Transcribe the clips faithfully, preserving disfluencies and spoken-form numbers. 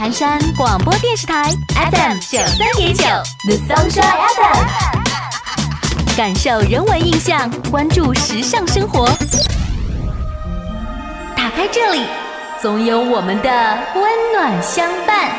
鞍山广播电视台 F M 九三点九 The Sunshine F M， 感受人文印象，关注时尚生活。打开这里，总有我们的温暖相伴。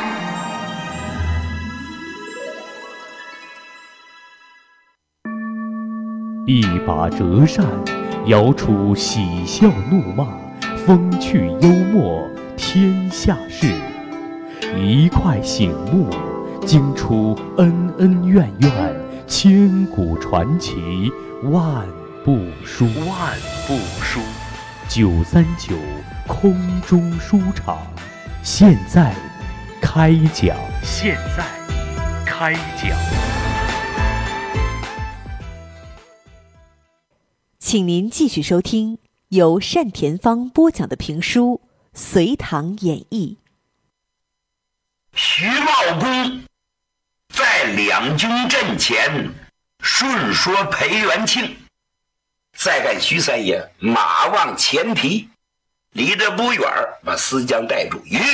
一把折扇，摇出喜笑怒骂，风趣幽默，天下事。一块醒目，惊出恩恩怨怨，千古传奇，万部书。万部书。九三九空中书场，现在开讲。现在开讲。 请您继续收听由单田芳播讲的评书《隋唐演义》。 徐茂公在两军阵前顺说裴元庆，再看徐三爷马往前蹄，离着不远把思江带住。吁，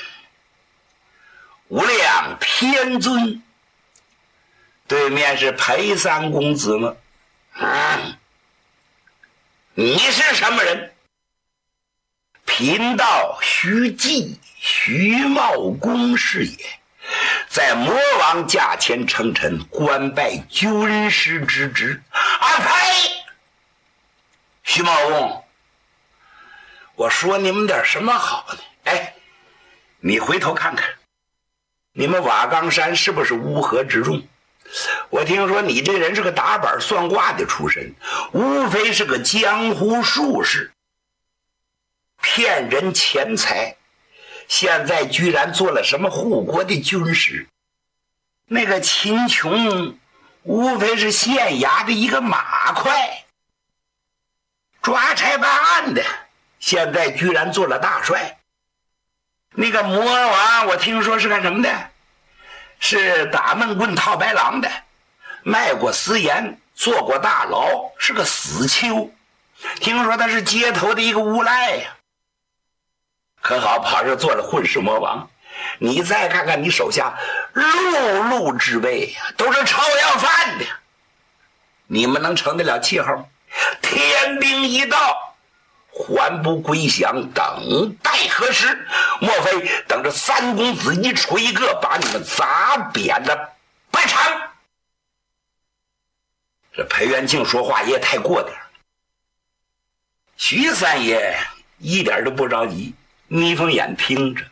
无量天尊，对面是裴三公子吗？嗯，你是什么人？贫道徐季，徐茂公是也，在魔王驾前称臣，官拜军师之职。啊呸！徐茂公，我说你们点什么好呢？哎，你回头看看，你们瓦岗山是不是乌合之众？我听说你这人是个打板算卦的出身，无非是个江湖术士，骗人钱财，现在居然做了什么护国的军师。那个秦琼无非是县衙的一个马快，抓差办案的，现在居然做了大帅。那个魔王我听说是干什么的，是打闷棍套白狼的，卖过私盐，坐过大牢，是个死囚。听说他是街头的一个无赖呀，可好跑这做了混世魔王。你再看看你手下碌碌之辈呀，都是炒要饭的，你们能成得了气候吗？天兵一到，还不归降，等待何时？莫非等着三公子一锤一个，把你们砸扁了白肠？这裴元庆说话也太过点了。徐三爷一点都不着急，眯缝眼听着。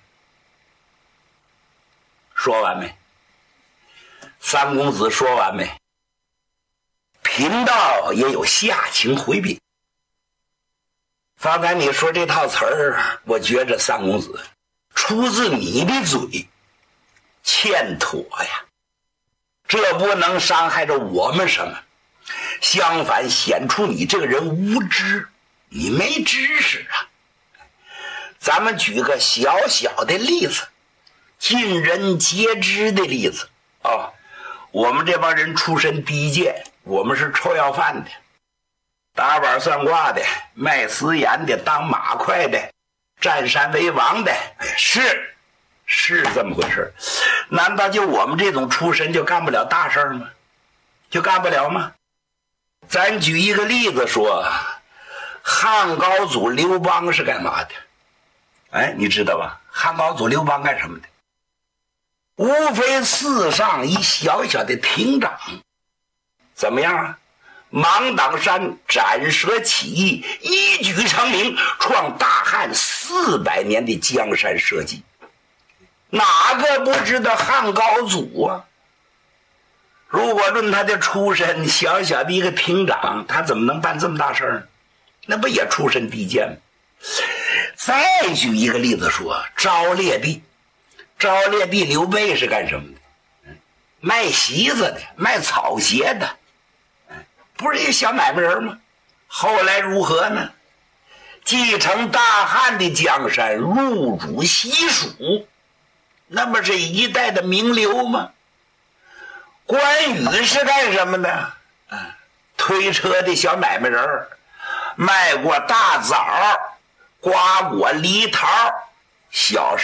说完没？三公子说完没？贫道也有下情回禀。方才你说这套词儿，我觉着三公子出自你的嘴，欠妥呀。这不能伤害着我们什么，相反显出你这个人无知，你没知识啊。咱们举个小小的例子，尽人皆知的例子啊、哦！我们这帮人出身低贱，我们是臭要饭的，打板算卦的，卖私盐的，当马快的，占山为王的，是是这么回事。难道就我们这种出身就干不了大事吗？就干不了吗？咱举一个例子说，汉高祖刘邦是干嘛的？哎，你知道吧？汉高祖刘邦干什么的？无非四上一小小的亭长，怎么样啊？芒砀山斩蛇起义，一举成名，创大汉四百年的江山社稷。哪个不知道汉高祖啊？如果论他的出身，小小的一个亭长，他怎么能办这么大事儿呢？那不也出身低贱吗？再举一个例子说，昭烈帝，昭烈帝刘备是干什么的？卖席子的，卖草鞋的，不是一个小买卖人吗？后来如何呢？继承大汉的江山，入主西蜀，那么是一代的名流吗？关羽是干什么的？推车的小买卖人，卖过大枣，瓜果梨桃，小